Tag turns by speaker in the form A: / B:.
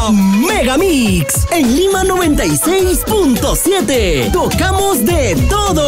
A: a Megamix en Lima 96.7. Tocamos de todo.